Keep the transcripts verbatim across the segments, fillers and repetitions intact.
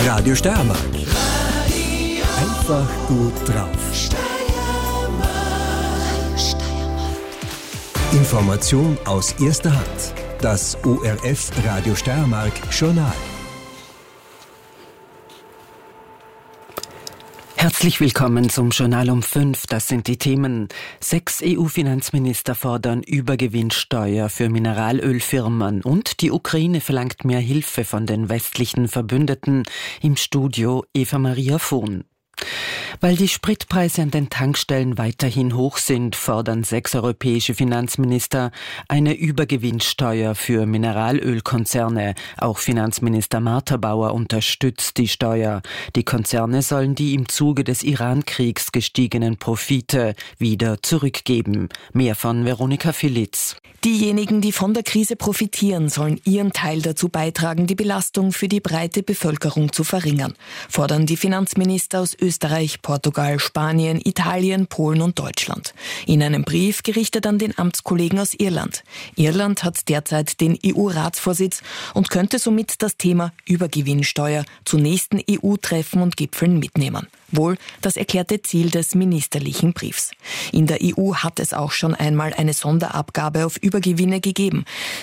Radio Steiermark. Einfach gut drauf. Information aus erster Hand. Das O R F Radio Steiermark Journal. Herzlich willkommen zum Journal um fünf. Das sind die Themen. Sechs E U-Finanzminister fordern Übergewinnsteuer für Mineralölfirmen und die Ukraine verlangt mehr Hilfe von den westlichen Verbündeten. Im Studio Eva Maria Vohn. Weil die Spritpreise an den Tankstellen weiterhin hoch sind, fordern sechs europäische Finanzminister eine Übergewinnsteuer für Mineralölkonzerne. Auch Finanzminister Marter-Bauer unterstützt die Steuer. Die Konzerne sollen die im Zuge des Iran-Kriegs gestiegenen Profite wieder zurückgeben. Mehr von Veronika Filitz. Diejenigen, die von der Krise profitieren, sollen ihren Teil dazu beitragen, die Belastung für die breite Bevölkerung zu verringern, fordern die Finanzminister aus Österreich, Portugal, Spanien, Italien, Polen und Deutschland. In einem Brief gerichtet an den Amtskollegen aus Irland. Irland hat derzeit den E U-Ratsvorsitz und könnte somit das Thema Übergewinnsteuer zu nächsten E U-Treffen und Gipfeln mitnehmen. Wohl das erklärte Ziel des ministerlichen Briefs. In der E U hat es auch schon einmal eine Sonderabgabe auf Übergewinne gegeben.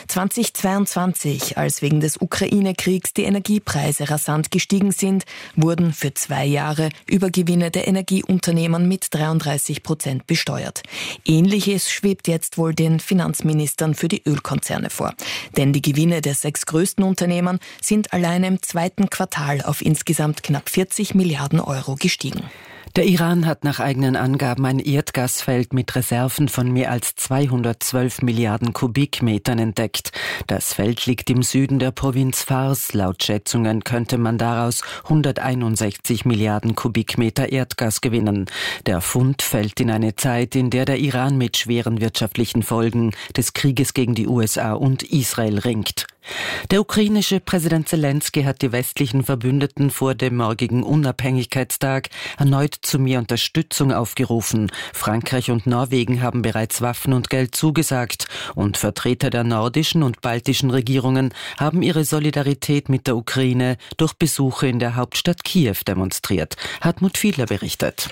zweitausendzweiundzwanzig, als wegen des Ukraine-Kriegs die Energiepreise rasant gestiegen sind, wurden für zwei Jahre Übergewinne der Energieunternehmen mit dreiunddreißig Prozent besteuert. Ähnliches schwebt jetzt wohl den Finanzministern für die Ölkonzerne vor. Denn die Gewinne der sechs größten Unternehmen sind allein im zweiten Quartal auf insgesamt knapp vierzig Milliarden Euro gestiegen. Der Iran hat nach eigenen Angaben ein Erdgasfeld mit Reserven von mehr als zweihundertzwölf Milliarden Kubikmetern entdeckt. Das Feld liegt im Süden der Provinz Fars. Laut Schätzungen könnte man daraus hunderteinundsechzig Milliarden Kubikmeter Erdgas gewinnen. Der Fund fällt in eine Zeit, in der der Iran mit schweren wirtschaftlichen Folgen des Krieges gegen die U S A und Israel ringt. Der ukrainische Präsident Zelensky hat die westlichen Verbündeten vor dem morgigen Unabhängigkeitstag erneut zu mehr Unterstützung aufgerufen. Frankreich und Norwegen haben bereits Waffen und Geld zugesagt und Vertreter der nordischen und baltischen Regierungen haben ihre Solidarität mit der Ukraine durch Besuche in der Hauptstadt Kiew demonstriert. Hartmut Fiedler berichtet.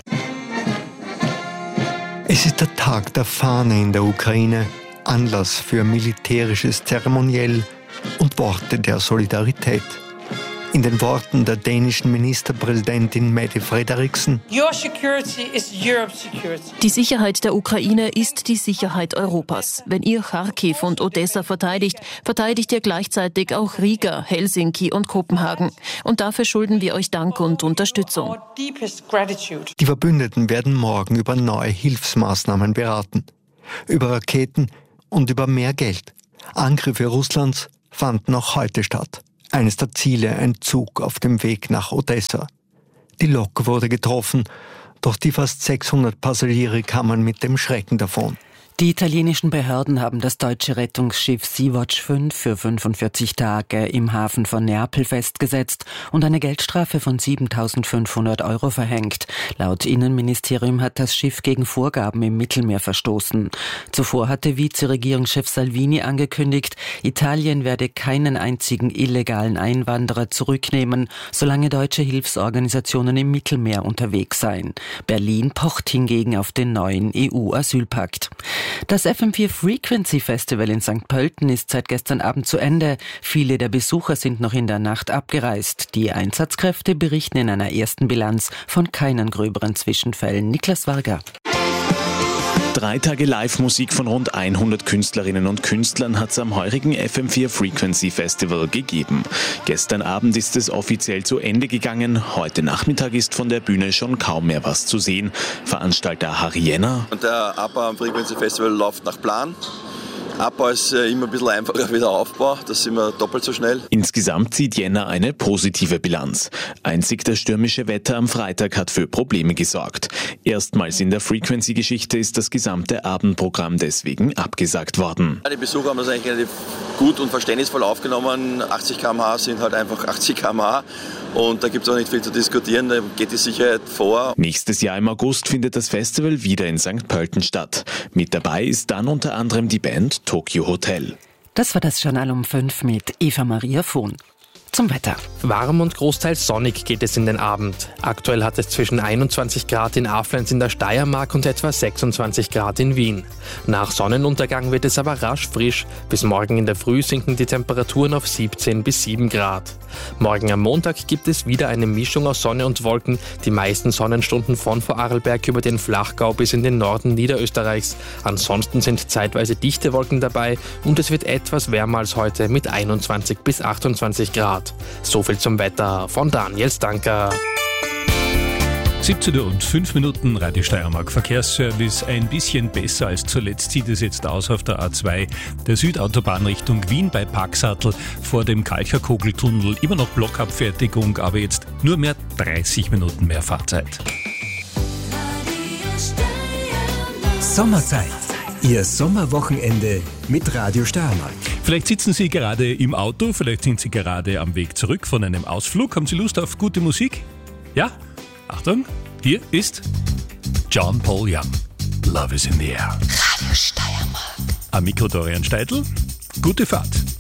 Es ist der Tag der Fahne in der Ukraine, Anlass für militärisches Zeremoniell und Worte der Solidarität. In den Worten der dänischen Ministerpräsidentin Mette Frederiksen: Die Sicherheit der Ukraine ist die Sicherheit Europas. Wenn ihr Kharkiv und Odessa verteidigt, verteidigt ihr gleichzeitig auch Riga, Helsinki und Kopenhagen. Und dafür schulden wir euch Dank und Unterstützung. Die Verbündeten werden morgen über neue Hilfsmaßnahmen beraten. Über Raketen und über mehr Geld. Angriffe Russlands fanden auch heute statt. Eines der Ziele ein Zug auf dem Weg nach Odessa. Die Lok wurde getroffen, doch die fast sechshundert Passagiere kamen mit dem Schrecken davon. Die italienischen Behörden haben das deutsche Rettungsschiff Sea-Watch fünf für fünfundvierzig Tage im Hafen von Neapel festgesetzt und eine Geldstrafe von siebentausendfünfhundert Euro verhängt. Laut Innenministerium hat das Schiff gegen Vorgaben im Mittelmeer verstoßen. Zuvor hatte Vizeregierungschef Salvini angekündigt, Italien werde keinen einzigen illegalen Einwanderer zurücknehmen, solange deutsche Hilfsorganisationen im Mittelmeer unterwegs seien. Berlin pocht hingegen auf den neuen E U-Asylpakt. Das F M vier Frequency Festival in Sankt Pölten ist seit gestern Abend zu Ende. Viele der Besucher sind noch in der Nacht abgereist. Die Einsatzkräfte berichten in einer ersten Bilanz von keinen gröberen Zwischenfällen. Niklas Warger. Drei Tage Live-Musik von rund hundert Künstlerinnen und Künstlern hat es am heurigen F M vier Frequency Festival gegeben. Gestern Abend ist es offiziell zu Ende gegangen. Heute Nachmittag ist von der Bühne schon kaum mehr was zu sehen. Veranstalter Harry Jenner. Und der Abbau am Frequency Festival läuft nach Plan. Abbau ist immer ein bisschen einfacher wie der Aufbau, da sind wir doppelt so schnell. Insgesamt zieht Jänner eine positive Bilanz. Einzig das stürmische Wetter am Freitag hat für Probleme gesorgt. Erstmals in der Frequency-Geschichte ist das gesamte Abendprogramm deswegen abgesagt worden. Die Besucher haben das eigentlich relativ gut und verständnisvoll aufgenommen. achtzig Kilometer pro Stunde sind halt einfach achtzig Kilometer pro Stunde und da gibt es auch nicht viel zu diskutieren, da geht die Sicherheit vor. Nächstes Jahr im August findet das Festival wieder in Sankt Pölten statt. Mit dabei ist dann unter anderem die Band Tokyo Hotel. Das war das Journal um fünf mit Eva Maria Vohn. zum Wetter. Warm und großteils sonnig geht es in den Abend. Aktuell hat es zwischen einundzwanzig Grad in Aflenz in der Steiermark und etwa sechsundzwanzig Grad in Wien. Nach Sonnenuntergang wird es aber rasch frisch. Bis morgen in der Früh sinken die Temperaturen auf siebzehn bis sieben Grad. Morgen am Montag gibt es wieder eine Mischung aus Sonne und Wolken. Die meisten Sonnenstunden von Vorarlberg über den Flachgau bis in den Norden Niederösterreichs. Ansonsten sind zeitweise dichte Wolken dabei und es wird etwas wärmer als heute mit einundzwanzig bis achtundzwanzig Grad. So viel zum Wetter von Daniel Stanker. siebzehn Uhr und fünf Minuten, Radio Steiermark Verkehrsservice. Ein bisschen besser als zuletzt sieht es jetzt aus auf der A zwei, der Südautobahn Richtung Wien bei Paxatl vor dem Kalcherkogeltunnel. Immer noch Blockabfertigung, aber jetzt nur mehr dreißig Minuten mehr Fahrzeit. Sommerzeit. Ihr Sommerwochenende mit Radio Steiermark. Vielleicht sitzen Sie gerade im Auto, vielleicht sind Sie gerade am Weg zurück von einem Ausflug. Haben Sie Lust auf gute Musik? Ja? Achtung, hier ist John Paul Young. Love is in the air. Radio Steiermark. Am Mikro Dorian Steidl. Gute Fahrt.